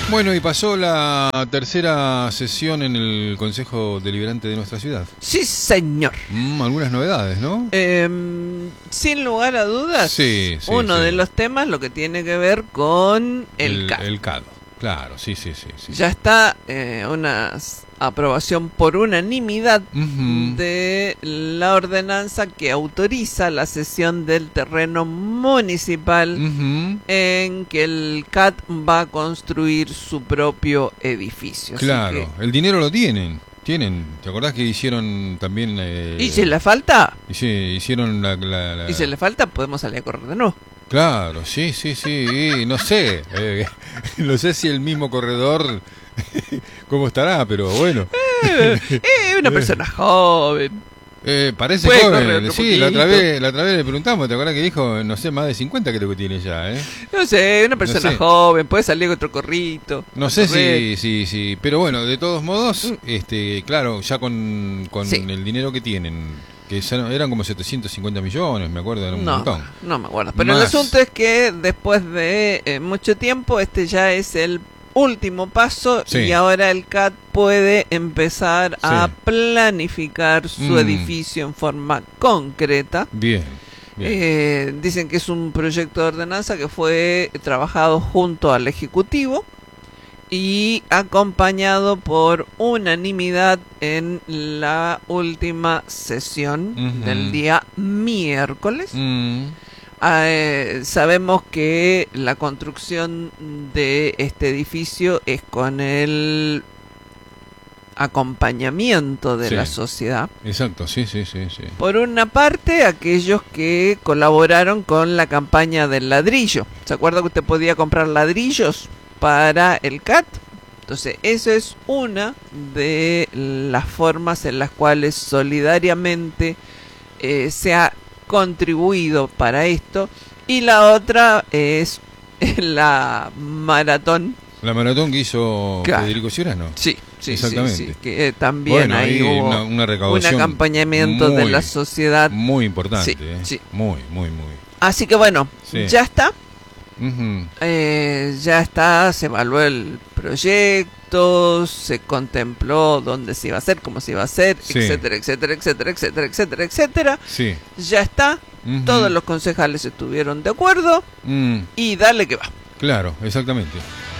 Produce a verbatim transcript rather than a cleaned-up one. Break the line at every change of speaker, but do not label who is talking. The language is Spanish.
Bueno, y pasó la tercera sesión en el Consejo Deliberante de nuestra ciudad.
Sí, señor.
Mm, algunas novedades, ¿no?
Eh, sin lugar a dudas,
sí, sí,
uno
sí.
de los temas lo que tiene que ver con el,
el
C A D.
El C A D, claro, sí, sí, sí. sí.
Ya está eh, una aprobación por unanimidad
Uh-huh.
de la ordenanza que autoriza la cesión del terreno municipal
Uh-huh.
en que el C A D va a construir su propio edificio. Así
Claro,
que,
el dinero lo tienen. Tienen, ¿te acordás que hicieron también... Eh,
¿y si le falta?
y sí, hicieron la... la, la...
¿Y si le falta? Podemos salir a correr de nuevo.
Claro, sí, sí, sí, y no sé, eh, no sé si el mismo corredor, cómo estará, pero bueno.
Eh, eh, una persona joven.
Eh, parece
Puede
joven,
correr otro
sí, la otra,
poquito.
vez, la otra vez le preguntamos, ¿te acuerdas que dijo, no sé, más de cincuenta creo que tiene ya, eh?
No sé, una persona
No sé.
joven, puede salir con otro corrito.
No
a
sé
correr.
si, si, si, pero bueno, de todos modos, este, claro, ya con, con
Sí.
el dinero que tienen, que ya no- eran como setecientos cincuenta millones, me acuerdo, era un
No,
montón.
no me acuerdo. Pero el
Más.
asunto es que después de eh, mucho tiempo, este ya es el último paso
Sí.
y ahora el C A D puede empezar a
Sí.
planificar su
Mm.
edificio en forma concreta.
Bien, bien.
Eh, dicen que es un proyecto de ordenanza que fue trabajado junto al Ejecutivo y acompañado por unanimidad en la última sesión
Ujú.
del día miércoles.
Mm,
Eh, sabemos que la construcción de este edificio es con el acompañamiento de
Sí.
la sociedad.
exacto, sí, sí, sí, sí.
Por una parte, aquellos que colaboraron con la campaña del ladrillo. ¿Se acuerda que usted podía comprar ladrillos para el C A D? Entonces, eso es una de las formas en las cuales solidariamente eh, se ha contribuido para esto. Y la otra es la maratón.
La maratón que hizo
Claro.
Federico Ciurano.
Sí, sí,
Exactamente.
sí, sí, que eh, también
Bueno,
ahí
ahí
hubo
una, una
un
recaudación
acompañamiento de
muy,
la sociedad.
muy importante,
Sí,
eh.
sí.
Muy, muy, muy.
Así que bueno,
Sí.
ya está.
Ujú.
Eh, ya está, se evaluó el proyecto, se contempló dónde se iba a hacer, cómo se iba a hacer,
Sí.
etcétera, etcétera, etcétera, etcétera, etcétera, etcétera.
Sí.
Ya está,
Ujú.
todos los concejales estuvieron de acuerdo
Mm,
y dale que va.
claro, exactamente.